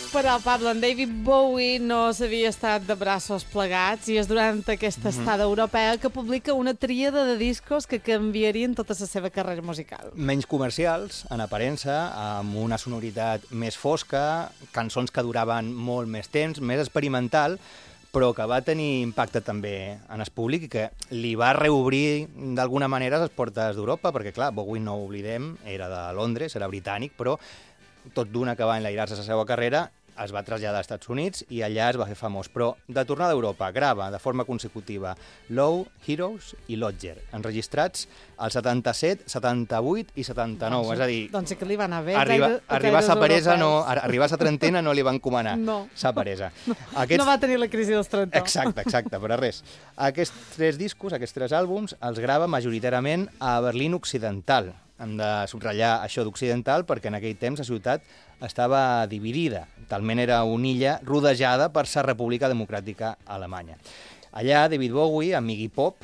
Però, Pablo, en David Bowie no s'havia estat de braços plegats i és durant aquesta estada europea que publica una tríada de discos que canviarien tota la seva carrera musical. Menys comercials, en aparença, amb una sonoritat més fosca, cançons que duraven molt més temps, més experimental, però que va tenir impacte també en el públic i que li va reobrir d'alguna manera les portes d'Europa, perquè, clar, Bowie, no ho oblidem, era de Londres, era britànic, però tot d'una que va enlairar-se la seva carrera, es va traslladar als Estats Units i allà es va fer famós. Però de tornada a Europa grava de forma consecutiva Low, Heroes i Lodger, enregistrats al 77, 78 i 79. És a dir, doncs sí que li va anar bé. arribar a sa peresa, arribar a sa trentena no li van comanar. No. Sa peresa. No va tenir la crisi dels 30. Exacte, però res. Aquests 3 discos, aquests 3 àlbums, els grava majoritàriament a Berlín Occidental. Hem de subratllar això d'occidental perquè en aquell temps la ciutat estava dividida. Talment era una illa rodejada per la República Democràtica Alemanya. Allà David Bowie amb Iggy Pop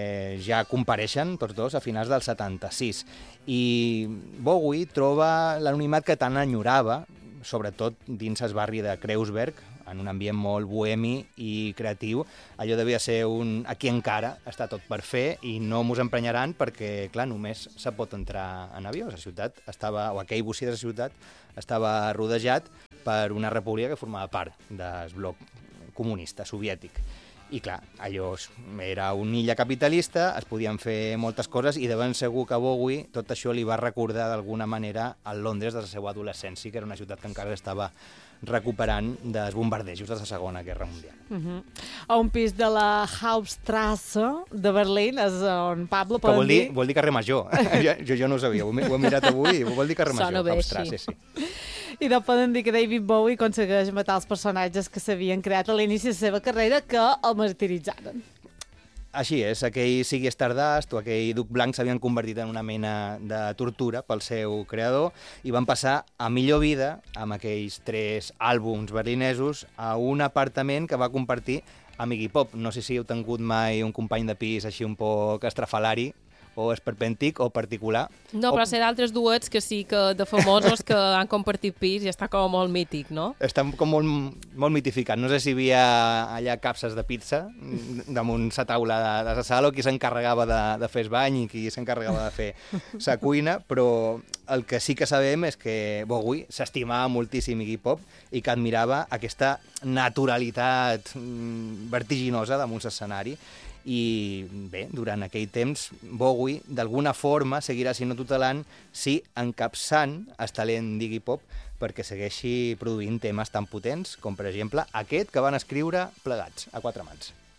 ja compareixen tots dos a finals del 76 i Bowie troba l'anonimat que tant enyorava, sobretot dins el barri de Kreuzberg, en un ambient molt bohemi i creatiu. Allò devia ser aquí encara està tot per fer i no mos emprenyaran perquè, clar, només se pot entrar en avió. La ciutat estava, o aquell bocí de la ciutat, estava rodejat per una república que formava part del bloc comunista soviètic. I clar, allò era una illa capitalista, es podien fer moltes coses i de ben segur que Bowie tot això li va recordar d'alguna manera al Londres de la seva adolescència, que era una ciutat que encara estava recuperant dels bombardejos de la Segona Guerra Mundial. A un pis de la Hauptstrasse de Berlín és on Pablo que poden dir... vol dir carrer Major. jo no ho sabia, ho he mirat avui i vol dir carrer Major. Sona bé, Hauptstrasse, sí. I no poden dir que David Bowie aconsegueix matar els personatges que s'havien creat a l'inici de la seva carrera que el martiritzaren. Així és, aquell Ziggy Stardust o aquell Duc Blanc s'havien convertit en una mena de tortura pel seu creador i van passar a millor vida amb aquells 3 àlbums berlinesos a un apartament que va compartir amb Iggy Pop. No sé si heu tingut mai un company de pis així un poc estrafalari o esperpèntic o particular. No, però ser d'altres duets que sí que de famosos que han compartit pis i està com molt mític, no? Està com molt mitificat. No sé si hi havia allà capses de pizza damunt la taula de la sala o qui s'encarregava de fer el bany i qui s'encarregava de fer la cuina, però el que sí que sabem és que Bowie s'estimava moltíssim Iggy Pop i que admirava aquesta naturalitat vertiginosa damunt l'escenari. I bé, durant aquell temps Bowie d'alguna forma seguirà, si no tutelant, sí encapçant el talent d'Iggy Pop perquè segueixi produint temes tan potents com, per exemple, aquest que van escriure plegats a 4 mans.